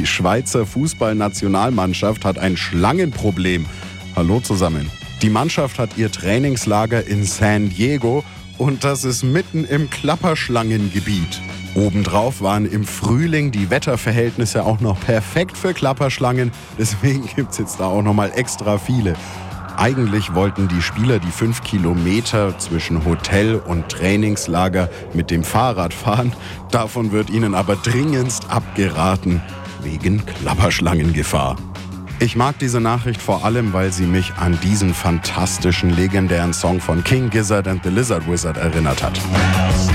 Die Schweizer Fußballnationalmannschaft hat ein Schlangenproblem. Hallo zusammen. Die Mannschaft hat ihr Trainingslager in San Diego und das ist mitten im Klapperschlangengebiet. Obendrauf waren im Frühling die Wetterverhältnisse auch noch perfekt für Klapperschlangen, deswegen gibt's jetzt da auch nochmal extra viele. Eigentlich wollten die Spieler die 5 Kilometer zwischen Hotel und Trainingslager mit dem Fahrrad fahren. Davon wird ihnen aber dringendst abgeraten, wegen Klapperschlangengefahr. Ich mag diese Nachricht vor allem, weil sie mich an diesen fantastischen, legendären Song von King Gizzard and the Lizard Wizard erinnert hat.